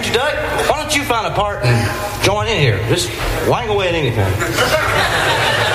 Danger Duck, why don't you find a part and join in here? Just wang away at anything.